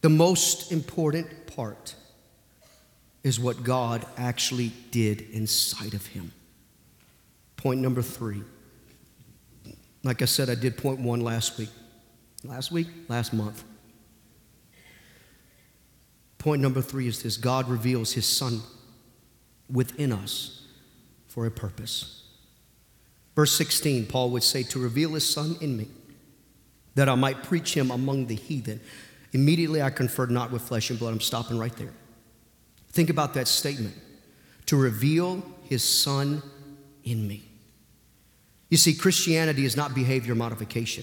The most important part is what God actually did inside of him. Point number 3. Like I said, I did point 1 last week. Last month. Point number 3 is this: God reveals his Son within us for a purpose. Verse 16, Paul would say, to reveal his Son in me, that I might preach him among the heathen. Immediately I conferred not with flesh and blood. I'm stopping right there. Think about that statement. To reveal his Son in me. You see, Christianity is not behavior modification.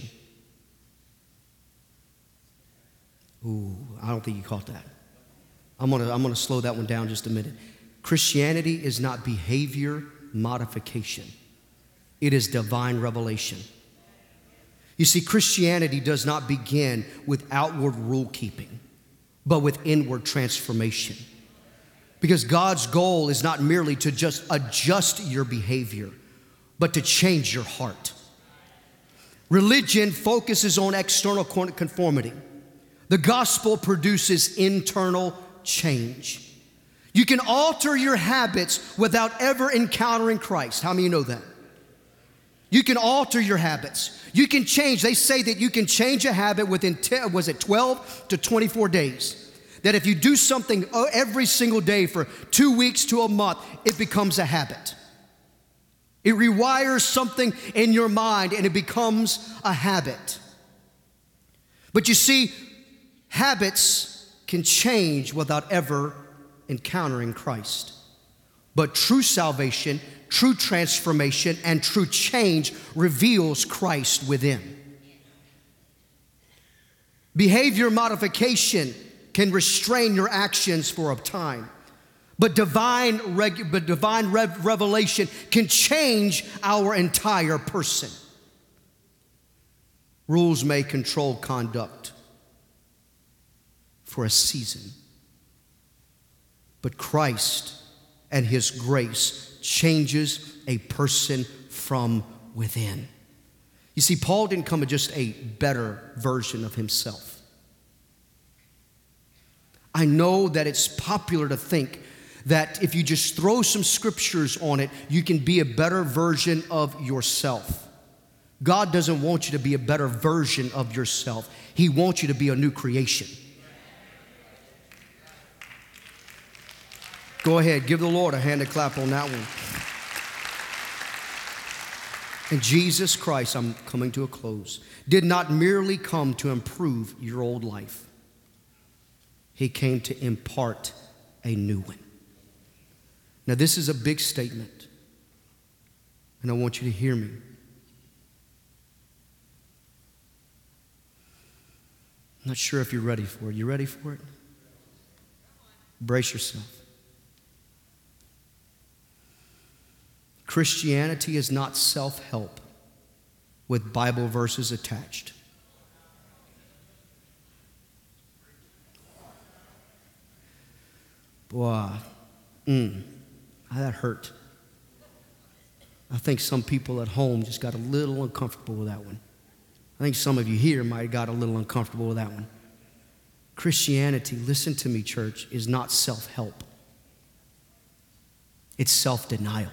Ooh, I don't think you caught that. I'm gonna slow that one down just a minute. Christianity is not behavior modification. It is divine revelation. You see, Christianity does not begin with outward rule keeping, but with inward transformation. Because God's goal is not merely to just adjust your behavior, but to change your heart. Religion focuses on external conformity. The gospel produces internal change. You can alter your habits without ever encountering Christ. How many of you know that? You can alter your habits. You can change. They say that you can change a habit within 12 to 24 days. That if you do something every single day for 2 weeks to a month, it becomes a habit. It rewires something in your mind and it becomes a habit. But you see, habits can change without ever encountering Christ. But true salvation, true transformation, and true change reveals Christ within. Behavior modification can restrain your actions for a time. But divine revelation can change our entire person. Rules may control conduct for a season, but Christ and his grace changes a person from within. You see, Paul didn't come with just a better version of himself. I know that it's popular to think that if you just throw some scriptures on it, you can be a better version of yourself. God doesn't want you to be a better version of yourself. He wants you to be a new creation. Go ahead, give the Lord a hand to clap on that one. And Jesus Christ, I'm coming to a close, did not merely come to improve your old life. He came to impart a new one. Now, this is a big statement, and I want you to hear me. I'm not sure if you're ready for it. You ready for it? Brace yourself. Christianity is not self-help with Bible verses attached. Boy, that hurt. I think some people at home just got a little uncomfortable with that one. I think some of you here might have got a little uncomfortable with that one. Christianity, listen to me, church, is not self-help. It's self-denial.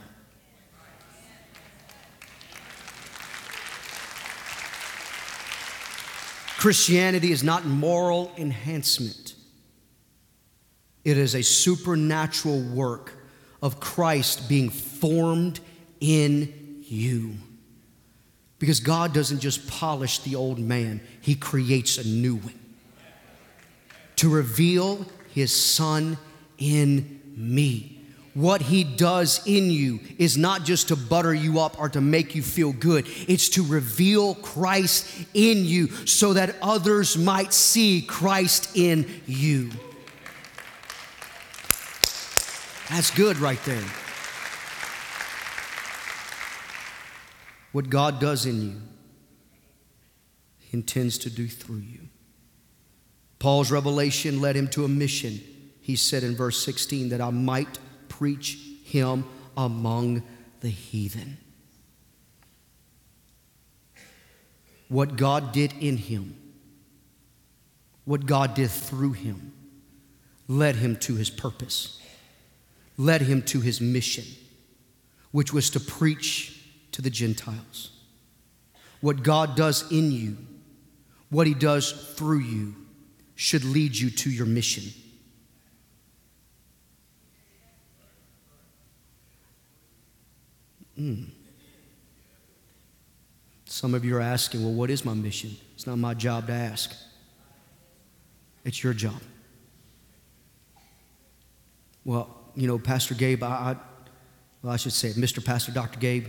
Christianity is not moral enhancement. It is a supernatural work of Christ being formed in you. Because God doesn't just polish the old man, he creates a new one. To reveal his Son in me. What he does in you is not just to butter you up or to make you feel good. It's to reveal Christ in you so that others might see Christ in you. That's good right there. What God does in you, he intends to do through you. Paul's revelation led him to a mission. He said in verse 16 that I might preach him among the heathen. What God did in him what God did through him led him to his purpose, led him to his mission, which was to preach to the Gentiles. What God does in you, what he does through you, should lead you to your mission. Some of you are asking, well, what is my mission? It's not my job to ask. It's your job. Well, you know, Pastor Gabe, I should say it, Mr. Pastor Dr. Gabe.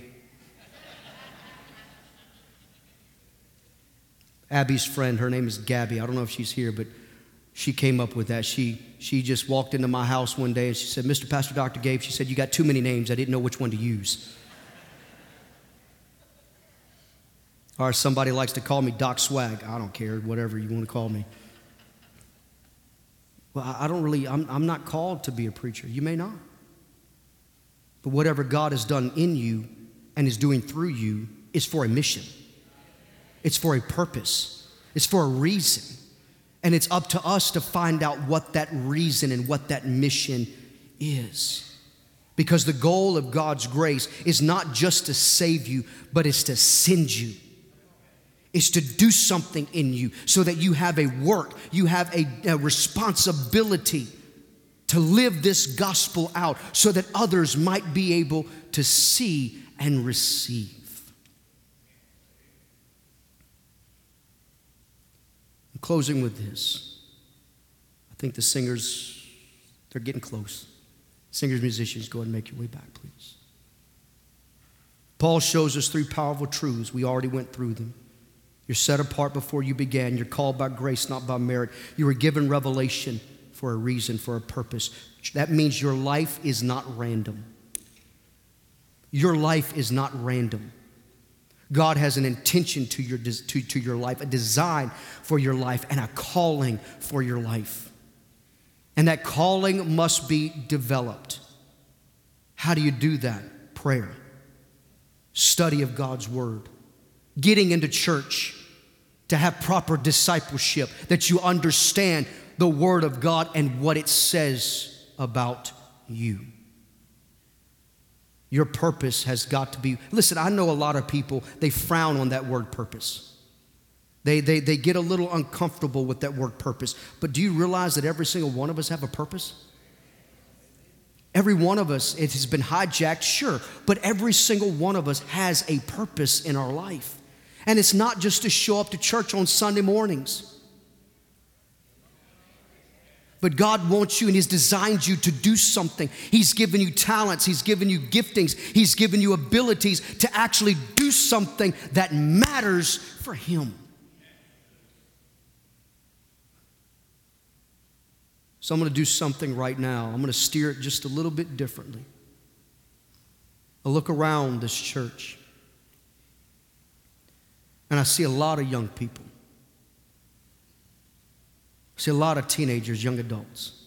Abby's friend, her name is Gabby. I don't know if she's here, but she came up with that. She just walked into my house one day and she said, Mr. Pastor Dr. Gabe, she said, you got too many names. I didn't know which one to use. Or somebody likes to call me Doc Swag. I don't care, whatever you want to call me. Well, I'm not called to be a preacher. You may not. But whatever God has done in you and is doing through you is for a mission. It's for a purpose. It's for a reason. And it's up to us to find out what that reason and what that mission is. Because the goal of God's grace is not just to save you, but it's to send you. It's to do something in you so that you have a work, you have a responsibility to live this gospel out so that others might be able to see and receive. I'm closing with this. I think the singers, they're getting close. Singers, musicians, go ahead and make your way back, please. Paul shows us three powerful truths. We already went through them. You're set apart before you began. You're called by grace, not by merit. You were given revelation for a reason, for a purpose. That means your life is not random. Your life is not random. God has an intention to your life, a design for your life, and a calling for your life. And that calling must be developed. How do you do that? Prayer, study of God's word, getting into church to have proper discipleship, that you understand the word of God and what it says about you. Your purpose has got to be, listen, I know a lot of people, they frown on that word purpose. They get a little uncomfortable with that word purpose. But do you realize that every single one of us have a purpose? Every one of us, it has been hijacked, sure, but every single one of us has a purpose in our life. And it's not just to show up to church on Sunday mornings. But God wants you and He's designed you to do something. He's given you talents. He's given you giftings. He's given you abilities to actually do something that matters for Him. So I'm going to do something right now. I'm going to steer it just a little bit differently. I look around this church and I see a lot of young people. I see a lot of teenagers, young adults.